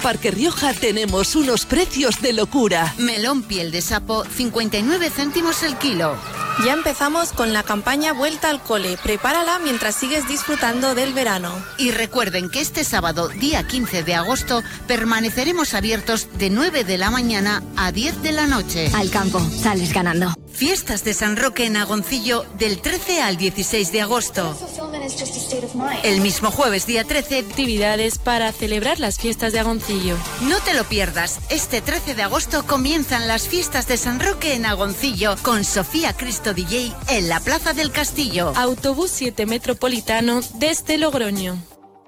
Parque Rioja tenemos unos precios de locura. Melón piel de sapo, 59 céntimos el kilo. Ya empezamos con la campaña Vuelta al Cole. Prepárala mientras sigues disfrutando del verano. Y recuerden que este sábado, día 15 de agosto, permaneceremos abiertos de 9 de la mañana a 10 de la noche. Al campo, sales ganando. Fiestas de San Roque en Agoncillo del 13 al 16 de agosto. El mismo jueves, día 13, Actividades para celebrar las fiestas de Agoncillo. no te lo pierdas. Este 13 de agosto comienzan las Fiestas de San Roque en Agoncillo con Sofía Cristo DJ en la Plaza del Castillo. Autobús 7 Metropolitano desde Logroño.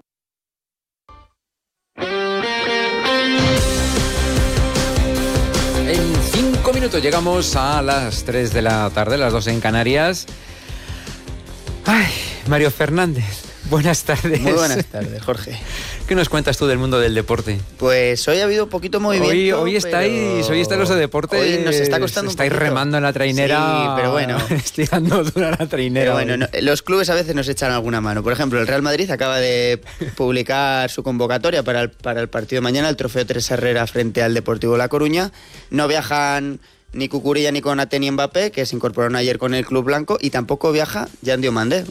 En 5 minutos llegamos a las 3 de la tarde, las 2 en Canarias. Ay, Mario Fernández, buenas tardes. Muy buenas tardes, Jorge. ¿Qué nos cuentas tú del mundo del deporte? Pues hoy ha habido poquito movimiento. Hoy estáis los de deporte. Hoy nos está costando estáis un poquito. remando en la trainera. Sí, pero bueno. Estirando dura la trainera. Pero bueno, los clubes a veces nos echan alguna mano. Por ejemplo, el Real Madrid acaba de publicar su convocatoria para el partido de mañana, el Trofeo Teresa Herrera frente al Deportivo La Coruña. No viajan ni Cucurella ni Konaté ni Mbappé, que se incorporaron ayer con el club blanco, y tampoco viaja Jan Diomandé,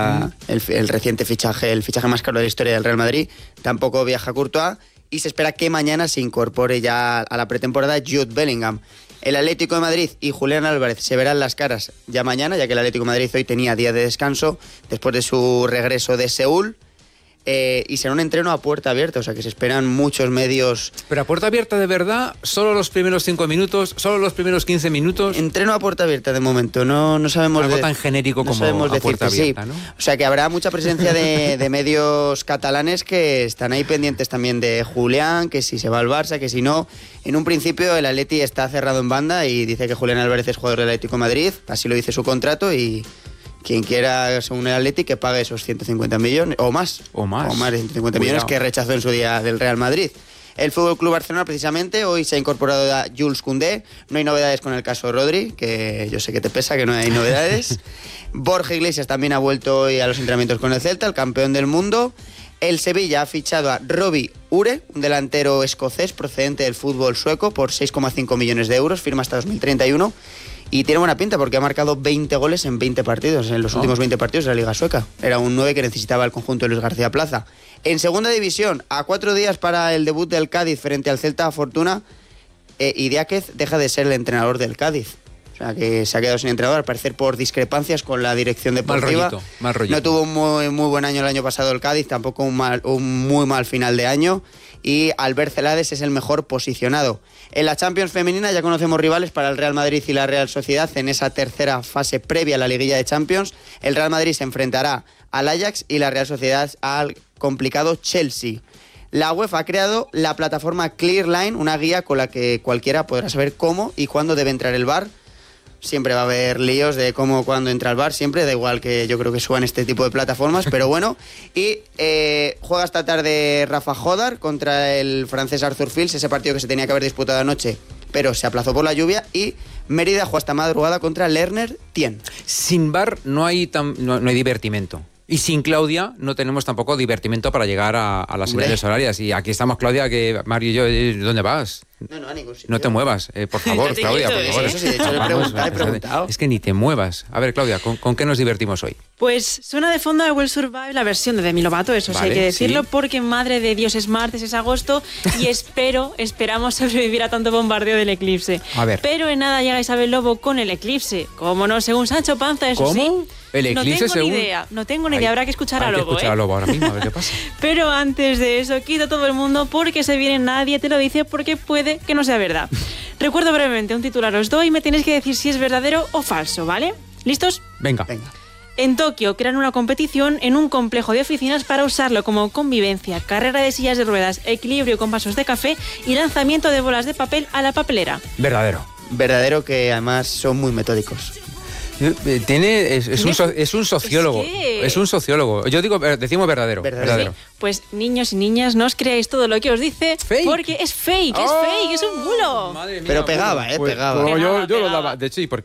el reciente fichaje, el fichaje más caro de la historia del Real Madrid. Tampoco viaja Courtois, y se espera que mañana se incorpore ya a la pretemporada Jude Bellingham. El Atlético de Madrid y Julián Álvarez se verán las caras ya mañana, ya que el Atlético de Madrid hoy tenía día de descanso después de su regreso de Seúl. Y será un entreno a puerta abierta, o sea que se esperan muchos medios. Pero a puerta abierta de verdad, solo los primeros 5 minutos, solo los primeros 15 minutos. Entreno a puerta abierta de momento, no sabemos. Algo tan genérico como a puerta abierta, sí. ¿no? O sea que habrá mucha presencia de medios catalanes que están ahí pendientes también de Julián, que si se va al Barça, que si no. En un principio el Atleti está cerrado en banda y dice que Julián Álvarez es jugador del Atlético de Madrid, así lo dice su contrato, y quien quiera, según el Atleti, que pague esos 150 millones, o más de 150 millones que rechazó en su día del Real Madrid. El Fútbol Club Barcelona, precisamente, hoy se ha incorporado a Jules Koundé. No hay novedades con el caso Rodri, que yo sé que te pesa que no hay novedades. Borja Iglesias también ha vuelto hoy a los entrenamientos con el Celta, el campeón del mundo. El Sevilla ha fichado a Robbie Ure, un delantero escocés procedente del fútbol sueco, por 6,5 millones de euros, firma hasta 2031. Y tiene buena pinta porque ha marcado 20 goles en 20 partidos, en los últimos 20 partidos de la Liga Sueca. Era un 9 que necesitaba el conjunto de Luis García Plaza. En segunda división, a 4 días para el debut del Cádiz frente al Celta Fortuna, Idiáquez deja de ser el entrenador del Cádiz. O sea, que se ha quedado sin entrenador, al parecer por discrepancias con la dirección deportiva. Mal rollito. No tuvo un muy buen año el año pasado el Cádiz, tampoco un muy mal final de año. Y Albert Celades es el mejor posicionado. En la Champions femenina ya conocemos rivales para el Real Madrid y la Real Sociedad en esa tercera fase previa a la liguilla de Champions. El Real Madrid se enfrentará al Ajax y la Real Sociedad al complicado Chelsea. La UEFA ha creado la plataforma Clearline, una guía con la que cualquiera podrá saber cómo y cuándo debe entrar el VAR. Siempre va a haber líos de cómo, cuándo entra el VAR, siempre, da igual que yo creo que suban este tipo de plataformas, pero bueno. Y juega esta tarde Rafa Jodar contra el francés Arthur Fils, ese partido que se tenía que haber disputado anoche, pero se aplazó por la lluvia. Y Mérida juega esta madrugada contra Lerner Tien. Sin VAR no hay divertimento. Y sin Claudia no tenemos tampoco divertimento para llegar a las señales horarias. Y aquí estamos, Claudia, que Mario y yo, ¿dónde vas? No, a ningún sitio. No te muevas, por favor, Claudia, por favor. Eso sí, de hecho he preguntado. Es que ni te muevas. A ver, Claudia, ¿con qué nos divertimos hoy? Pues suena de fondo a Will Survive la versión de Demi Lovato, eso sí hay que decirlo, sí. Porque madre de Dios es martes, es agosto y esperamos sobrevivir a tanto bombardeo del eclipse. A ver. Pero en nada llega Isabel Lobo con el eclipse. ¿Cómo no? Según Sancho Panza, eso ¿Cómo? sí. El eclipse No tengo ni idea, habrá que escuchar a Lobo. Hay que escuchar a Lobo ahora mismo, a ver qué pasa. Pero antes de eso, quita todo el mundo porque se viene Nadie te lo dice, porque puede que no sea verdad. Recuerdo brevemente un titular os doy y me tenéis que decir si es verdadero o falso, ¿vale? ¿Listos? Venga. En Tokio crean una competición en un complejo de oficinas para usarlo como convivencia, carrera de sillas de ruedas, equilibrio con vasos de café y lanzamiento de bolas de papel a la papelera. Verdadero, que además son muy metódicos. Es un sociólogo. Es un sociólogo. Yo digo, decimos verdadero. Sí. Pues niños y niñas, no os creáis todo lo que os dice, porque es fake, es un bulo. Madre mía, pero pegaba, pues, pegaba. Yo lo daba. De hecho, ¿y por